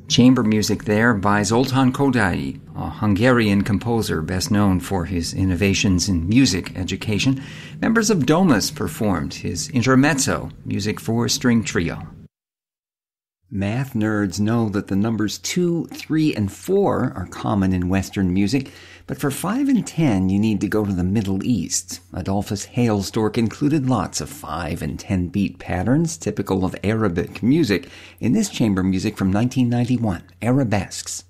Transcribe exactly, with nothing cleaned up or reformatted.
Chamber music there by Zoltán Kodály, a Hungarian composer best known for his innovations in music education. Members of Domus performed his intermezzo, music for string trio. Math nerds know that the numbers two, three, and four are common in Western music, but for five and ten you need to go to the Middle East. Adolphus Hailstork included lots of five and ten beat patterns typical of Arabic music in this chamber music from nineteen ninety-one, Arabesques.